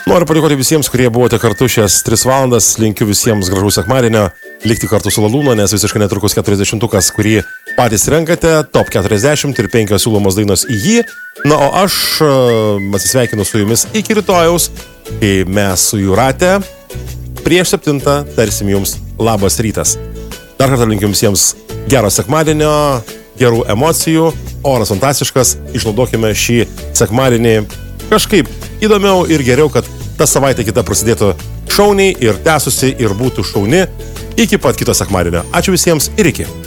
Noriu padėkoti visiems, kurie buvote kartu šias 3 valandas. Linkiu visiems gražaus sekmadienio. Likti kartu su Lalūno, nes visiškai netrukus 40-ukas, kurį patys renkate. Top 40 ir 5 siūlomos dainos į jį. Na, o aš atsisveikinu su jumis iki rytojaus, kai mes su Jūrate prieš 7 tarsim jums labas rytas. Dar kartą linkiu visiems gero sekmadienio, gerų emocijų. Oras fantastiškas. Išnaudokime šį sekmadienį kažkaip įdomiau ir geriau, kad ta savaitė kita prasidėtų šauniai ir tęsusi ir būtų šauni iki pat kito sekmadienio. Ačiū visiems ir iki.